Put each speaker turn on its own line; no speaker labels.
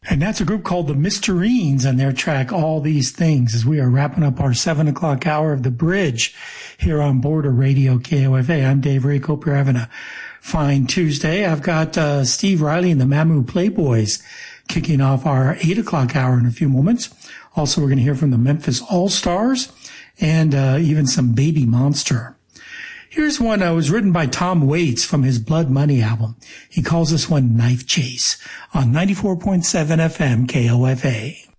And that's a group called the Mysterines and their track, All These Things, as we are wrapping up our 7 o'clock hour of The Bridge here on Border Radio KOFA. I'm Dave Rake. Hope you're having a fine Tuesday. I've got Steve Riley and the Mamu Playboys kicking off our 8 o'clock hour in a few moments. Also, we're going to hear from the Memphis All-Stars and even some Baby Monster. Here's one that was written by Tom Waits from his Blood Money album. He calls this one Knife Chase on 94.7 FM KOFA.